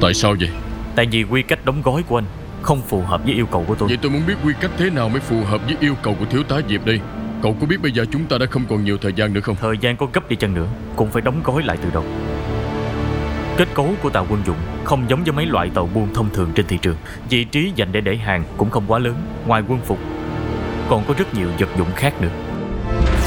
Tại sao vậy? Tại vì quy cách đóng gói của anh không phù hợp với yêu cầu của tôi. Vậy tôi muốn biết quy cách thế nào mới phù hợp với yêu cầu của thiếu tá Diệp đây. Cậu có biết bây giờ chúng ta đã không còn nhiều thời gian nữa không? Thời gian có gấp đi chăng nữa cũng phải đóng gói lại từ đầu. Kết cấu của tàu quân dụng không giống với mấy loại tàu buôn thông thường trên thị trường. Vị trí dành để hàng cũng không quá lớn. Ngoài quân phục còn có rất nhiều vật dụng khác nữa.